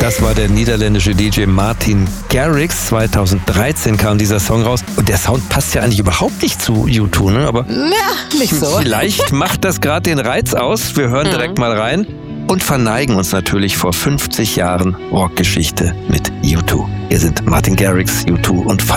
Das war der niederländische DJ Martin Garrix. 2013 kam dieser Song raus. Und der Sound passt ja eigentlich überhaupt nicht zu U2, ne? Aber ja, nicht so. Vielleicht macht das gerade den Reiz aus. Wir hören direkt mal rein und verneigen uns natürlich vor 50 Jahren Rockgeschichte mit U2. Hier sind Martin Garrix, U2 und Fight.